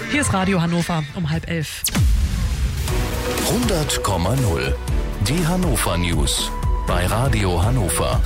Hier ist Radio Hannover um 10:30. 100,0. Die Hannover News bei Radio Hannover.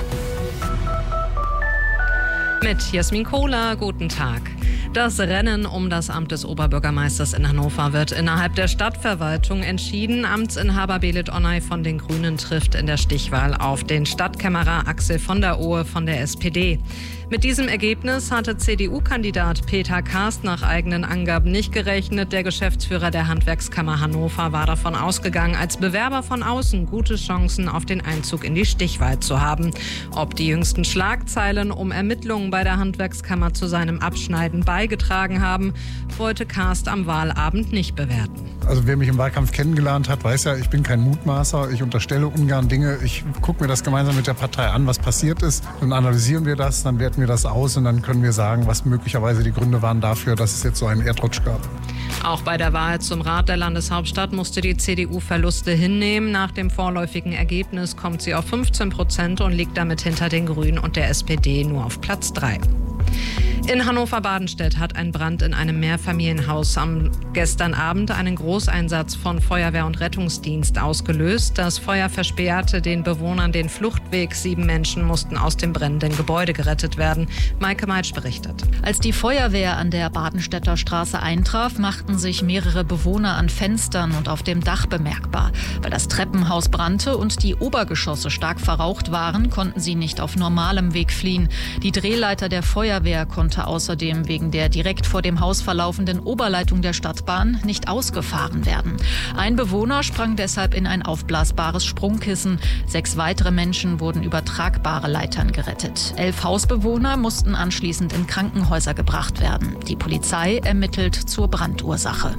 Mit Jasmin Kohler, guten Tag. Das Rennen um das Amt des Oberbürgermeisters in Hannover wird innerhalb der Stadtverwaltung entschieden. Amtsinhaber Belit Onay von den Grünen trifft in der Stichwahl auf den Stadtkämmerer Axel von der Ohe von der SPD. Mit diesem Ergebnis hatte CDU-Kandidat Peter Karst nach eigenen Angaben nicht gerechnet. Der Geschäftsführer der Handwerkskammer Hannover war davon ausgegangen, als Bewerber von außen gute Chancen auf den Einzug in die Stichwahl zu haben. Ob die jüngsten Schlagzeilen um Ermittlungen bei der Handwerkskammer zu seinem Abschneiden beigetragen haben, wollte Karst am Wahlabend nicht bewerten. Also wer mich im Wahlkampf kennengelernt hat, weiß ja, ich bin kein Mutmaßer, ich unterstelle ungern Dinge. Ich gucke mir das gemeinsam mit der Partei an, was passiert ist. Dann analysieren wir das, dann werten wir das aus und dann können wir sagen, was möglicherweise die Gründe waren dafür, dass es jetzt so einen Erdrutsch gab. Auch bei der Wahl zum Rat der Landeshauptstadt musste die CDU Verluste hinnehmen. Nach dem vorläufigen Ergebnis kommt sie auf 15% und liegt damit hinter den Grünen und der SPD nur auf Platz 3. In Hannover-Badenstedt hat ein Brand in einem Mehrfamilienhaus gestern Abend einen Großeinsatz von Feuerwehr und Rettungsdienst ausgelöst. Das Feuer versperrte den Bewohnern den Fluchtweg. 7 Menschen mussten aus dem brennenden Gebäude gerettet werden. Maike Meitsch berichtet. Als die Feuerwehr an der Badenstedter Straße eintraf, machten sich mehrere Bewohner an Fenstern und auf dem Dach bemerkbar. Weil das Treppenhaus brannte und die Obergeschosse stark verraucht waren, konnten sie nicht auf normalem Weg fliehen. Die Drehleiter der Feuerwehr konnte außerdem wegen der direkt vor dem Haus verlaufenden Oberleitung der Stadtbahn nicht ausgefahren werden. Ein Bewohner sprang deshalb in ein aufblasbares Sprungkissen. 6 weitere Menschen wurden über tragbare Leitern gerettet. 11 Hausbewohner mussten anschließend in Krankenhäuser gebracht werden. Die Polizei ermittelt zur Brandursache.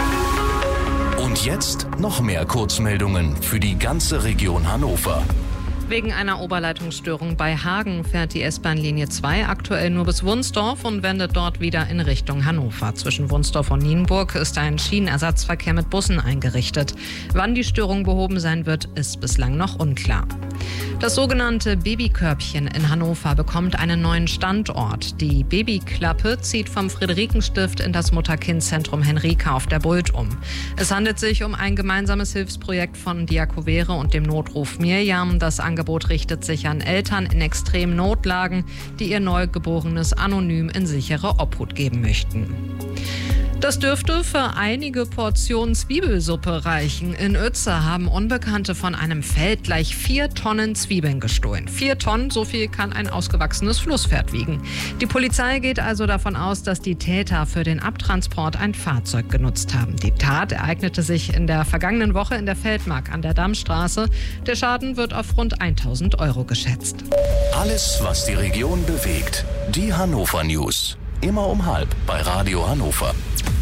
Und jetzt noch mehr Kurzmeldungen für die ganze Region Hannover. Wegen einer Oberleitungsstörung bei Hagen fährt die S-Bahn-Linie 2 aktuell nur bis Wunsdorf und wendet dort wieder in Richtung Hannover. Zwischen Wunsdorf und Nienburg ist ein Schienenersatzverkehr mit Bussen eingerichtet. Wann die Störung behoben sein wird, ist bislang noch unklar. Das sogenannte Babykörbchen in Hannover bekommt einen neuen Standort. Die Babyklappe zieht vom Friederikenstift in das Mutter-Kind-Zentrum Henrika auf der Bult um. Es handelt sich um ein gemeinsames Hilfsprojekt von Diakovere und dem Notruf Mirjam. Das Angebot richtet sich an Eltern in extremen Notlagen, die ihr Neugeborenes anonym in sichere Obhut geben möchten. Das dürfte für einige Portionen Zwiebelsuppe reichen. In Uetze haben Unbekannte von einem Feld gleich 4 Tonnen Zwiebeln gestohlen. 4 Tonnen, so viel kann ein ausgewachsenes Flusspferd wiegen. Die Polizei geht also davon aus, dass die Täter für den Abtransport ein Fahrzeug genutzt haben. Die Tat ereignete sich in der vergangenen Woche in der Feldmark an der Dammstraße. Der Schaden wird auf rund 1.000 € geschätzt. Alles, was die Region bewegt. Die Hannover News. Immer um 10:30 bei Radio Hannover.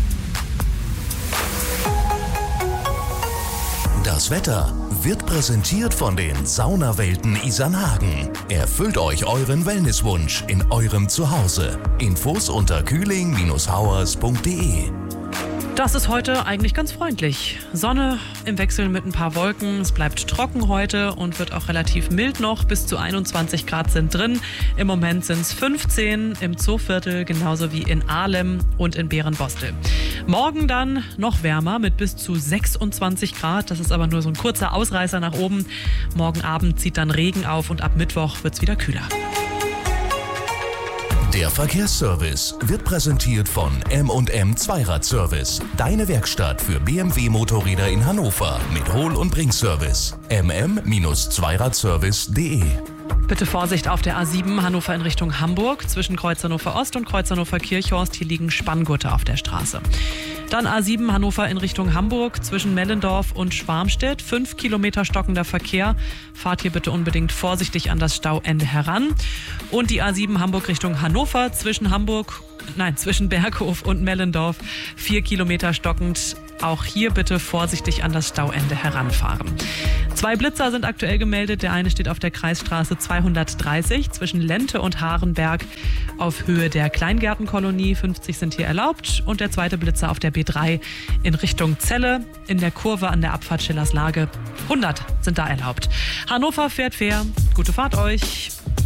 Das Wetter wird präsentiert von den Saunawelten Isernhagen. Erfüllt euch euren Wellnesswunsch in eurem Zuhause. Infos unter kühling-hauers.de. Das ist heute eigentlich ganz freundlich. Sonne im Wechsel mit ein paar Wolken. Es bleibt trocken heute und wird auch relativ mild noch. Bis zu 21 Grad sind drin. Im Moment sind es 15 im Zooviertel, genauso wie in Ahlem und in Berenbostel. Morgen dann noch wärmer mit bis zu 26 Grad. Das ist aber nur so ein kurzer Ausreißer nach oben. Morgen Abend zieht dann Regen auf und ab Mittwoch wird es wieder kühler. Der Verkehrsservice wird präsentiert von M&M Zweiradservice. Deine Werkstatt für BMW-Motorräder in Hannover mit Hol- und Bringservice. mm-zweiradservice.de. Bitte Vorsicht auf der A7 Hannover in Richtung Hamburg. Zwischen Kreuz Hannover Ost und Kreuz Hannover Kirchhorst. Hier liegen Spanngurte auf der Straße. Dann A7 Hannover in Richtung Hamburg. Zwischen Mellendorf und Schwarmstedt. 5 Kilometer stockender Verkehr. Fahrt hier bitte unbedingt vorsichtig an das Stauende heran. Und die A7 Hamburg Richtung Hannover. Zwischen Berghof und Mellendorf. 4 Kilometer stockend. Auch hier bitte vorsichtig an das Stauende heranfahren. 2 Blitzer sind aktuell gemeldet. Der eine steht auf der Kreisstraße 230 zwischen Lente und Harenberg auf Höhe der Kleingärtenkolonie. 50 sind hier erlaubt. Und der zweite Blitzer auf der B3 in Richtung Celle in der Kurve an der Abfahrt Schillerslage. 100 sind da erlaubt. Hannover fährt fair. Gute Fahrt euch.